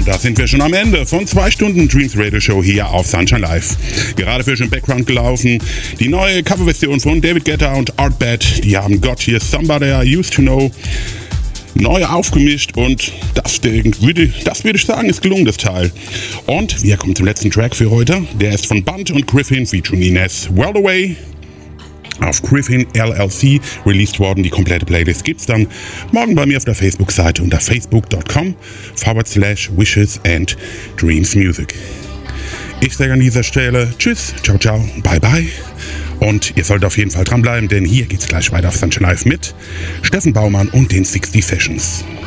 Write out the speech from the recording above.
da sind wir schon am Ende von 2 Stunden Dreams Radio Show hier auf Sunshine Live. Gerade frisch im Background gelaufen, die neue Coverversion von David Guetta und Art Bad. Die haben Got Here Somebody I Used to Know neu aufgemischt und das würde ich sagen, ist gelungen, das Teil. Und wir kommen zum letzten Track für heute. Der ist von Bunt und Griffin featuring Ines. World Away. Auf Griffin LLC released worden. Die komplette Playlist gibt's dann morgen bei mir auf der Facebook-Seite unter facebook.com/wishes and dreams music. Ich sage an dieser Stelle Tschüss, ciao, ciao, bye, bye. Und ihr sollt auf jeden Fall dranbleiben, denn hier geht's gleich weiter auf Sunshine Live mit Steffen Baumann und den 60 Sessions.